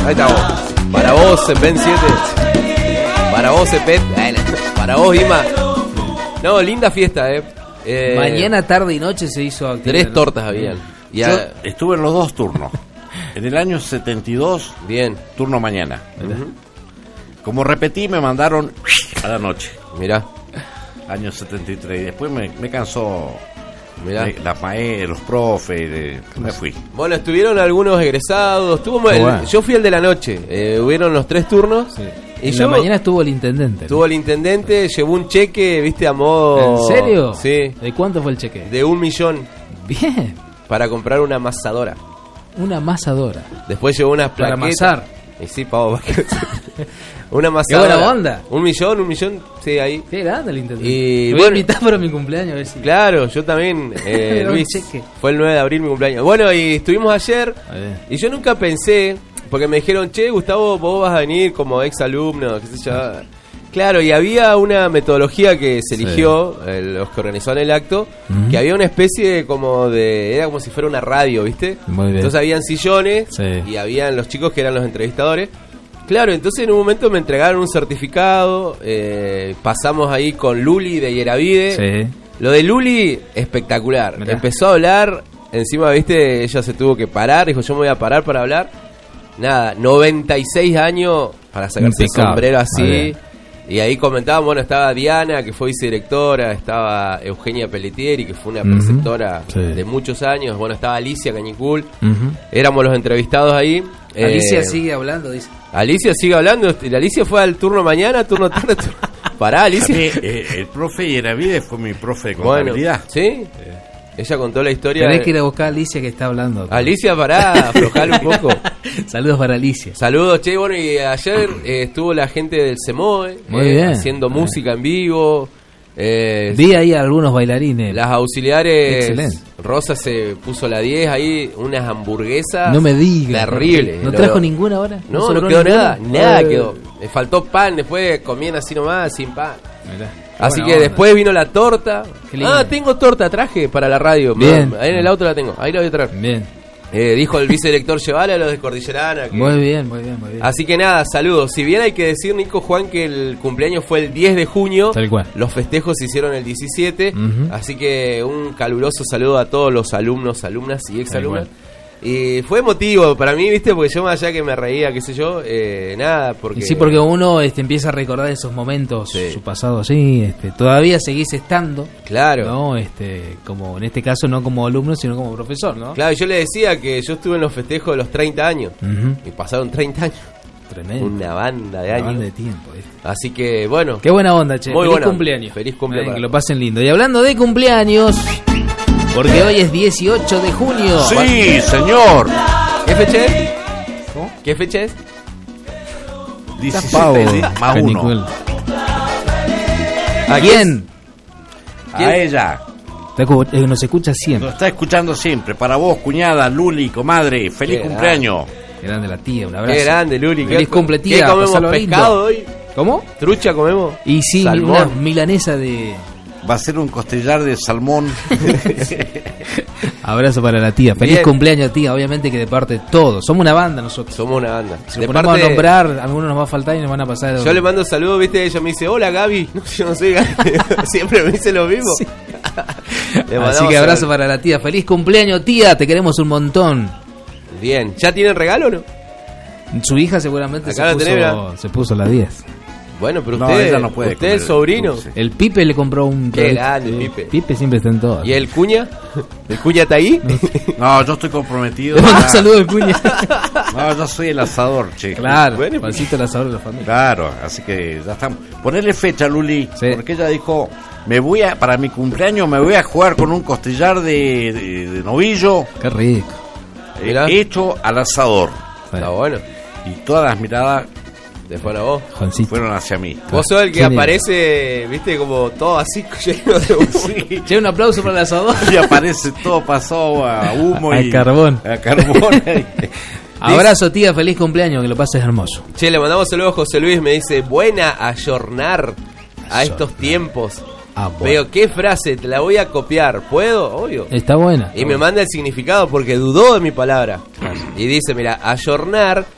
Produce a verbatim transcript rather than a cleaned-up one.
Ahí está vos. Para vos, Ben siete. Para vos, Cepet. Para vos, Ima. No, linda fiesta, eh. eh Mañana, tarde y noche se hizo actividad. Tres ¿no? tortas habían. Y Yo a... estuve en los dos turnos. En el año setenta y dos, bien. Turno mañana. Uh-huh. Como repetí, me mandaron a la noche. Mirá. Año setenta y tres. Y después me, me cansó. Mirá. Las maestras, los profes, eh, me fui. Bueno, estuvieron algunos egresados. Estuvo el, bueno. Yo fui el de la noche. Eh, hubieron los tres turnos. Sí. Y en yo, la mañana estuvo el intendente. Estuvo el intendente, llevó un cheque, viste, a modo... ¿En serio? Sí. ¿De cuánto fue el cheque? De un millón. Bien. Para comprar una amasadora. Una amasadora. Después llevó unas plaquetas. Para amasar. Y sí, pavo. Una amasadora. Qué buena onda. Un millón, un millón, sí, ahí. Qué grande el intendente. Y me bueno, voy a invitar para mi cumpleaños a ver si... Claro, yo también, eh, Luis. Cheque. Fue el nueve de abril mi cumpleaños. Bueno, y estuvimos ayer. Y yo nunca pensé... Porque me dijeron, che, Gustavo, vos vas a venir como ex alumno, qué sé yo. Claro, y había una metodología que se eligió, sí. eh, los que organizaron el acto, uh-huh. que había una especie de como de... Era como si fuera una radio, ¿viste? Muy bien. Entonces habían sillones sí. y habían los chicos que eran los entrevistadores. Claro, entonces en un momento me entregaron un certificado, eh, pasamos ahí con Luli de Hieravide. Sí. Lo de Luli, espectacular. Mirá. Empezó a hablar, encima, ¿viste? Ella se tuvo que parar, dijo, yo me voy a parar para hablar. Nada, noventa y seis años para sacarse el sombrero así. Y ahí comentaban, bueno, estaba Diana, que fue vicedirectora, estaba Eugenia Pelletieri, que fue una uh-huh. preceptora sí. de muchos años, bueno, estaba Alicia Cañicul, uh-huh. éramos los entrevistados ahí. Alicia eh, sigue hablando, dice. Alicia sigue hablando, y la Alicia fue al turno mañana, turno tarde, turno... Pará, Alicia. Eh, eh, el profe Hieravide fue mi profe de contabilidad. Bueno, ¿sí? Eh. Ella contó la historia. Tenés de... que ir a buscar a Alicia que está hablando. Alicia, pará, aflojale un poco. Saludos para Alicia. Saludos, che. Bueno, y ayer eh, estuvo la gente del CEMOE Muy eh, bien. haciendo Muy música bien. en vivo. Eh, Vi ahí a algunos bailarines. Las auxiliares. Excelente. Rosa se puso la diez ahí, unas hamburguesas. No me digas. Terribles. ¿No trajo lo... ninguna ahora? No, no, no quedó nada. Nada eh. quedó. Me faltó pan, después comían así nomás, sin pan. Mirá. Así que onda. Después vino la torta. Ah, tengo torta, traje para la radio. Bien. Ahí en el auto la tengo, ahí la voy a traer. Bien. Eh, dijo el vicedirector, llevale a los de Cordillerana. Que... Muy bien, muy bien, muy bien. Así que nada, saludos. Si bien hay que decir, Nico Juan, que el cumpleaños fue el diez de junio, tal cual. Los festejos se hicieron el diecisiete. Uh-huh. Así que un caluroso saludo a todos los alumnos, alumnas y exalumnas. Y fue emotivo para mí, ¿viste? Porque yo más allá que me reía, qué sé yo, eh, nada, porque... Y sí, porque uno este, empieza a recordar esos momentos, sí. su pasado así, este, todavía seguís estando. Claro. ¿No? Este, como en este caso no como alumno, sino como profesor, ¿no? Claro, yo le decía que yo estuve en los festejos de los treinta años, uh-huh. y pasaron treinta años. Tremendo. Una banda de Una años. banda de tiempo, ¿eh? Así que, bueno. Qué buena onda, che. Muy Feliz buena cumpleaños. Feliz cumpleaños. Eh, que lo pasen lindo. Y hablando de cumpleaños, porque hoy es dieciocho de junio. Sí, señor. ¿Qué fecha es? ¿Cómo? ¿Qué fecha es? diecisiete más uno. ¿A quién? A ella. Nos escucha siempre. Nos está escuchando siempre. Para vos, cuñada, Luli, comadre. Feliz Qué cumpleaños. Qué grande la tía, un abrazo. Qué grande, Luli. Feliz cumple, tía. ¿Qué comemos? ¿Pescado hoy? ¿Cómo? ¿Trucha comemos? Y sí, salmón. Una milanesa de... Va a ser un costillar de salmón. Abrazo para la tía. Feliz Bien. Cumpleaños, tía. Obviamente que de parte de todos. Somos una banda nosotros. Somos una banda. Si de nos ponemos parte a nombrar, algunos nos va a faltar y nos van a pasar. Yo le mando saludos, viste, ella me dice, hola Gaby. No, yo no soy Gaby. Siempre me dice lo mismo. Sí. Así que abrazo para la tía. Feliz cumpleaños, tía. Te queremos un montón. Bien. ¿Ya tienen regalo o no? Su hija seguramente se puso, se puso la diez. Bueno, pero no, usted, ella no puede usted el sobrino. Dulce. El Pipe le compró un... Qué grande, el Pipe. Pipe siempre está en todo. ¿Y el Cuña? ¿El Cuña está ahí? No, yo estoy comprometido. Le mando un saludo al Cuña. No, yo soy el asador, che. Claro, bueno, pasito el asador de la familia. Claro, así que ya estamos. Ponerle fecha, Luli, sí. Porque ella dijo, me voy a, para mi cumpleaños me voy a jugar con un costillar de, de, de novillo. Qué rico. Eh, hecho al asador. Está bueno. Y todas las miradas de fuera vos Juancito. fueron hacia mí. Vos sos el que aparece, viste, como todo así lleno de humo. Sí. Che, un aplauso para el asador. Y aparece todo pasado a humo a y carbón. A carbón. Abrazo, tía, feliz cumpleaños, que lo pases hermoso. Che, le mandamos saludos a José Luis, me dice, buena ayornar a estos tiempos. Ah, bueno. Veo, ¿qué frase? Te la voy a copiar. ¿Puedo? Obvio. Está buena. Y me manda el significado porque dudó de mi palabra. Y dice, mira, ayornar